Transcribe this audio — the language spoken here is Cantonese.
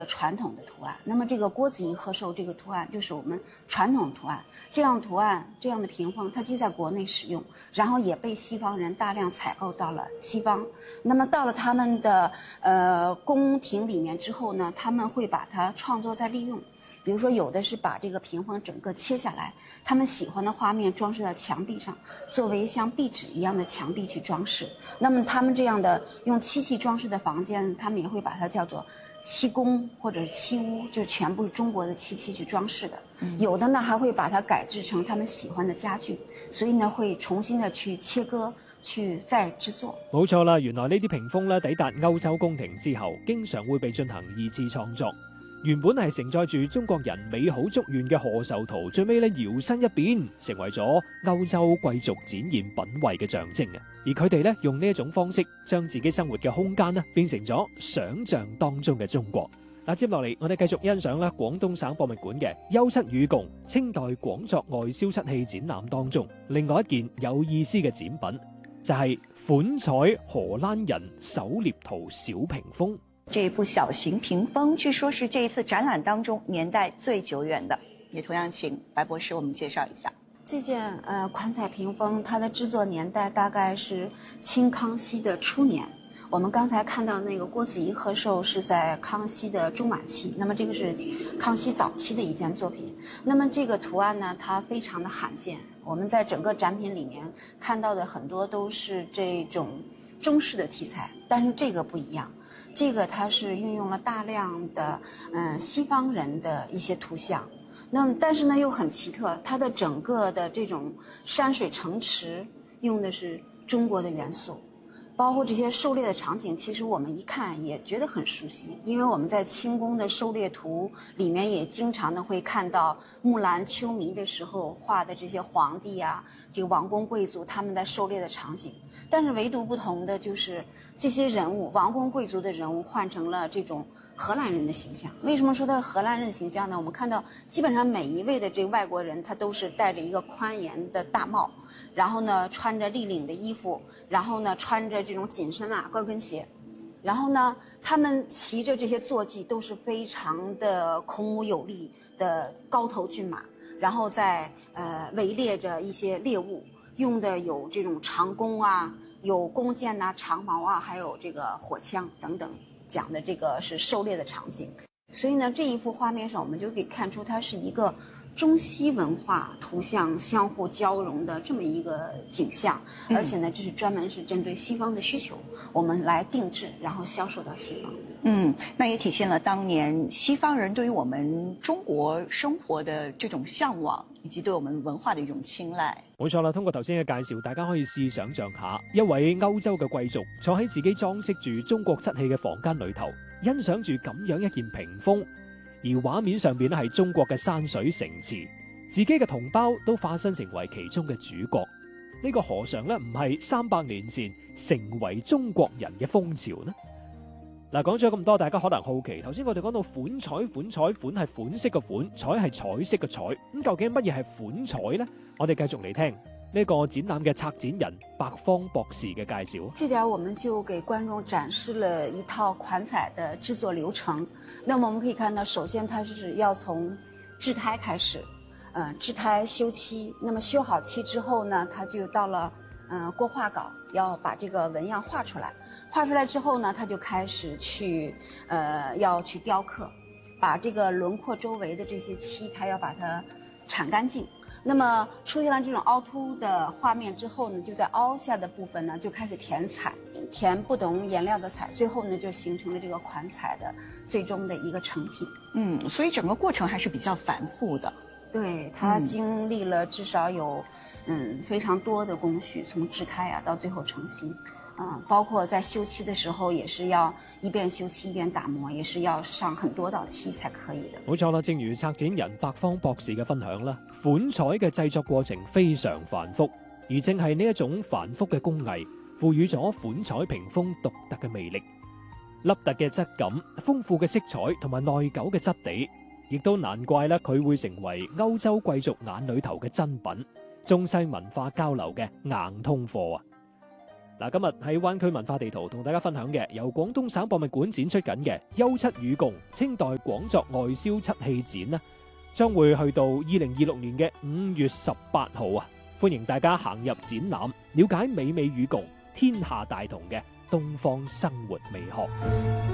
传统的图案。那么这个郭子仪贺寿这个图案就是我们传统图案，这样图案这样的屏风，它既在国内使用，然后也被西方人大量采购到了西方。那么到了他们的宫廷里面之后呢，他们会把它创作再利用。比如说有的是把这个屏风整个切下来，他们喜欢的画面装饰在墙壁上，作为像壁纸一样的墙壁去装饰。那么他们这样的用漆器装饰的房间，他们也会把它叫做漆宫或者是漆屋，就是全部中国的漆器去装饰的。有的呢还会把它改制成他们喜欢的家具，所以呢会重新的去切割去再制作。 冇錯啦，原來呢啲屏風咧抵達歐洲宮廷之後，經常會被進行二次創作。原本係承載住中國人美好祝願嘅賀壽圖，最尾咧搖身一變，成為咗歐洲貴族展現品位嘅象徵嘅。而佢哋咧用呢一種方式，將自己生活嘅空間咧變成咗想像當中嘅中國。嗱，接落嚟我哋繼續欣賞啦廣東省博物館嘅優漆與共清代廣作外銷漆器展覽當中，另外一件有意思嘅展品就係款彩荷蘭人手獵圖小屏風。 这一幅小型屏风，据说是这一次展览当中年代最久远的，也同样请白博士我们介绍一下。 这件款彩屏风，它的制作年代大概是清康熙的初年。我们刚才看到那个郭子仪贺寿是在康熙的中晚期，那么这个是康熙早期的一件作品。那么这个图案呢，它非常的罕见。我们在整个展品里面看到的很多都是这种中式的题材，但是这个不一样。这个它是运用了大量的西方人的一些图像，那么但是呢又很奇特，它的整个的这种山水城池用的是中国的元素，包括这些狩猎的场景，其实我们一看也觉得很熟悉，因为我们在清宫的狩猎图里面也经常的会看到木兰秋弥的时候画的这些皇帝啊，这个王公贵族他们在狩猎的场景。但是唯独不同的就是这些人物，王公贵族的人物换成了这种荷兰人的形象。为什么说他是荷兰人的形象呢？我们看到基本上每一位的这个外国人，他都是戴着一个宽檐的大帽，然后呢穿着立领的衣服，然后呢穿着这种紧身袜、高跟鞋，然后呢他们骑着这些坐骑都是非常的孔武有力的高头骏马，然后在围猎着一些猎物。用的有这种长弓啊，有弓箭啊、长矛啊，还有这个火枪等等，讲的这个是狩猎的场景。所以呢，这一幅画面上我们就可以看出它是一个中西文化图像相互交融的这么一个景象，而且呢，这是专门是针对西方的需求，我们来定制，然后销售到西方。 那也体现了当年西方人对于我们中國生活的這種向往，以及對我們文化的一種青睞。 冇錯啦，通過頭先嘅介紹，大家可以試想像下，一位歐洲嘅貴族坐喺自己裝飾住中國漆器嘅房間裏頭，欣賞住咁樣一件屏風，而畫面上邊咧係中國嘅山水城池，自己嘅同胞都化身成為其中嘅主角。呢個何嘗咧唔係300年前成為中國人嘅風潮呢？嗱，講咗咁多，大家可能好奇，頭先我哋講到款彩，款係款式嘅款，彩係彩色嘅彩，咁究竟乜嘢係款彩呢？我哋繼續嚟聽呢個展覽嘅策展人白方博士嘅介紹。 這點我們就給觀眾展示了一套款彩的製作流程。那麼我們可以看到，首先它是要從製胎開始，製胎修漆。那麼修好漆之後呢，它就到了過畫稿，要把這個紋樣畫出來。畫出來之後呢，它就開始去要去雕刻，把這個輪廓周圍的這些漆，它要把它鏟乾淨。那麼出現了這種凹凸的畫面之後呢，就在凹下的部分呢就開始填彩，填不同顏料的彩，最後呢就形成了這個款彩的最終的一個成品。 所以整個過程還是比較繁複的。 對，它經歷了至少有非常多的工序，從製胎啊到最後成型。包括在修漆的時候也是要一邊修漆一邊打磨，也是要上很多道漆才可以的。 冇錯啦，正如策展人白方博士嘅分享啦，款彩嘅製作過程非常繁複，而正係呢一種繁複嘅工藝，賦予咗款彩屏風獨特嘅魅力。凹凸嘅質感、豐富嘅色彩同埋耐久嘅質地，亦都難怪啦佢會成為歐洲貴族眼裏頭嘅珍品，中西文化交流嘅硬通貨啊！ 嗱，今日喺灣區文化地圖同大家分享嘅，由廣東省博物館展出緊嘅《休戚與共：清代廣作外銷漆器展》將會去到2026年嘅5月18號啊！歡迎大家行入展覽，了解美美與共、天下大同嘅東方生活美學。